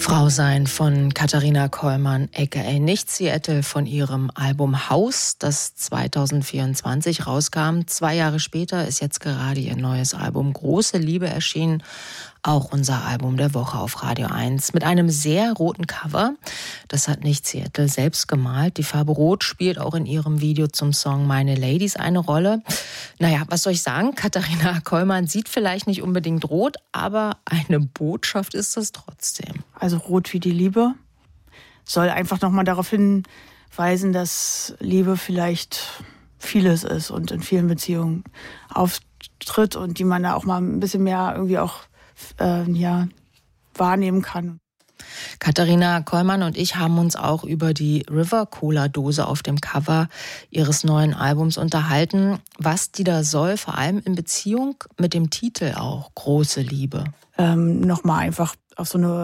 Frau sein von Katharina Kollmann, aka Nicht Seattle, von ihrem Album Haus, das 2024 rauskam. 2 Jahre später ist jetzt gerade ihr neues Album Große Liebe erschienen. Auch unser Album der Woche auf Radio 1 mit einem sehr roten Cover. Das hat Nicht Seattle selbst gemalt. Die Farbe Rot spielt auch in ihrem Video zum Song Meine Ladies eine Rolle. Naja, was soll ich sagen? Katharina Kollmann sieht vielleicht nicht unbedingt rot, aber eine Botschaft ist das trotzdem. Also rot wie die Liebe soll einfach nochmal darauf hinweisen, dass Liebe vielleicht vieles ist und in vielen Beziehungen auftritt und die man da auch mal ein bisschen mehr irgendwie auch wahrnehmen kann. Katharina Kollmann und ich haben uns auch über die River-Cola-Dose auf dem Cover ihres neuen Albums unterhalten. Was die da soll, vor allem in Beziehung mit dem Titel auch, Große Liebe. Nochmal einfach auf so eine